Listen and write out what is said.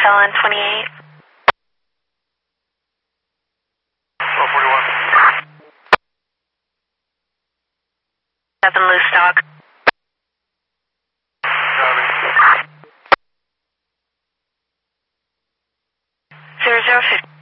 fell on 28. 41. 7 loose stock. Copy. 0050.